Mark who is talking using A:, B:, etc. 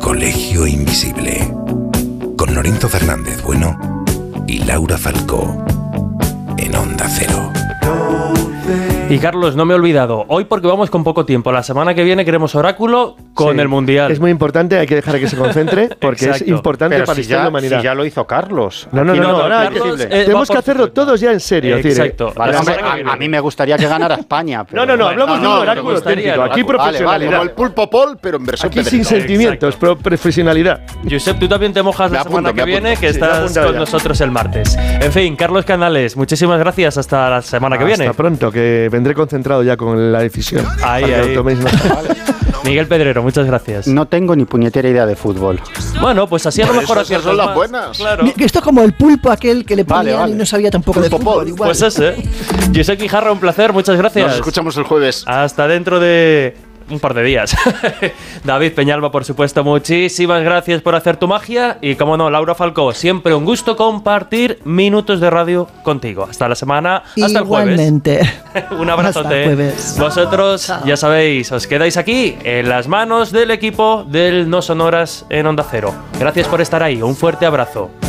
A: Colegio Invisible, con Lorenzo Fernández Bueno y Laura Falcó, en Onda Cero.
B: Y Carlos, no me he olvidado, hoy porque vamos con poco tiempo, la semana que viene queremos oráculo con el Mundial.
C: Es muy importante, hay que dejar que se concentre, porque es importante
D: pero
C: para la historia de la humanidad.
D: Si ya lo hizo Carlos.
C: No, ahora
B: Carlos,
C: tenemos que hacerlo todos ya en serio.
B: Exacto.
D: Vale, hombre, a mí me gustaría que ganara España. Pero
C: No, hablamos de un oráculo auténtico, aquí profesionalidad.
D: Vale, como el Pulpo Paul, pero en versión
C: aquí sin sentimientos, pero profesionalidad.
B: Josep, tú también te mojas la semana que viene, que estás con nosotros el martes. En fin, Carlos Canales, muchísimas gracias, hasta la semana que viene.
C: Hasta pronto, que vendré concentrado ya con la decisión.
B: Ahí. Miguel Pedrero, muchas gracias.
D: No tengo ni puñetera idea de fútbol.
B: Bueno, pues así a lo mejor
E: esas son las buenas.
B: Claro.
F: Esto es como el pulpo aquel que le ponían y no sabía tampoco de fútbol. Igual.
B: Pues ese. Josep Guijarro, un placer, muchas gracias.
E: Nos escuchamos el jueves.
B: Hasta dentro de un par de días. David Peñalba, por supuesto, muchísimas gracias por hacer tu magia. Y como no, Laura Falcó, siempre un gusto compartir minutos de radio contigo. Hasta la semana, hasta
F: Igualmente.
B: el jueves. Un abrazote.
F: Hasta el jueves.
B: Vosotros,
F: Chao.
B: ya sabéis, os quedáis aquí en las manos del equipo del No Sonoras en Onda Cero. Gracias por estar ahí. Un fuerte abrazo.